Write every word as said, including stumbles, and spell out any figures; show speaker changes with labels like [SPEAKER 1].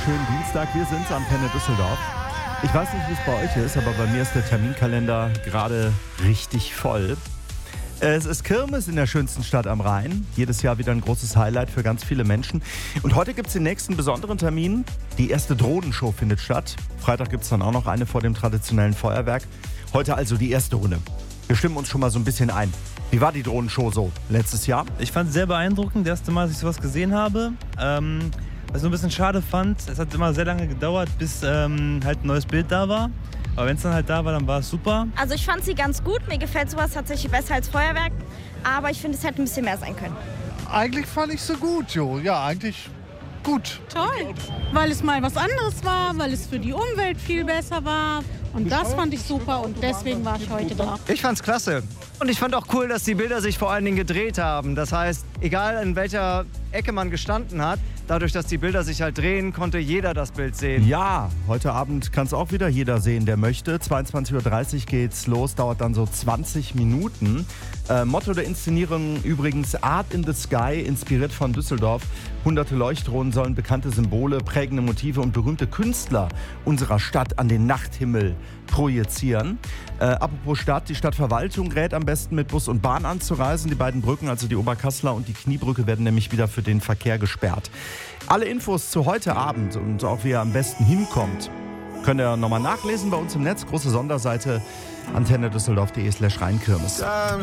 [SPEAKER 1] wunderschönen Dienstag. Wir sind Antenne Düsseldorf. Ich weiß nicht, wie es bei euch ist, aber bei mir ist der Terminkalender gerade richtig voll. Es ist Kirmes in der schönsten Stadt am Rhein. Jedes Jahr wieder ein großes Highlight für ganz viele Menschen. Und heute gibt es den nächsten besonderen Termin. Die erste Drohnenshow findet statt. Freitag gibt es dann auch noch eine vor dem traditionellen Feuerwerk. Heute also die erste Runde. Wir stimmen uns schon mal so ein bisschen ein. Wie war die Drohnenshow so letztes Jahr?
[SPEAKER 2] Ich fand es sehr beeindruckend, das erste Mal, dass ich sowas gesehen habe. Ähm, was ich so ein bisschen schade fand, es hat immer sehr lange gedauert, bis ähm, halt ein neues Bild da war. Aber wenn es dann halt da war, dann war es super.
[SPEAKER 3] Also ich fand sie ganz gut. Mir gefällt sowas tatsächlich besser als Feuerwerk. Aber ich finde, es hätte ein bisschen mehr sein können.
[SPEAKER 4] Eigentlich fand ich sie gut, jo. Ja, eigentlich gut.
[SPEAKER 5] Toll, weil es mal was anderes war, weil es für die Umwelt viel besser war. Und das fand ich super und deswegen war ich heute da.
[SPEAKER 6] Ich fand's klasse. Und ich fand auch cool, dass die Bilder sich vor allen Dingen gedreht haben. Das heißt, egal in welcher Ecke man gestanden hat, dadurch, dass die Bilder sich halt drehen, konnte jeder das Bild sehen.
[SPEAKER 1] Ja, heute Abend kann es auch wieder jeder sehen, der möchte. zweiundzwanzig Uhr dreißig geht's los, dauert dann so zwanzig Minuten. Äh, Motto der Inszenierung übrigens Art in the Sky, inspiriert von Düsseldorf. Hunderte Leuchtdrohnen sollen bekannte Symbole, prägende Motive und berühmte Künstler unserer Stadt an den Nachthimmel projizieren. Äh, apropos Stadt, die Stadtverwaltung rät am besten mit Bus und Bahn anzureisen. Die beiden Brücken, also die Oberkasseler und die Kniebrücke, werden nämlich wieder für den Verkehr gesperrt. Alle Infos zu heute Abend und auch wie ihr am besten hinkommt, könnt ihr nochmal nachlesen bei uns im Netz. Große Sonderseite antenne düsseldorf punkt de slash rheinkirmes.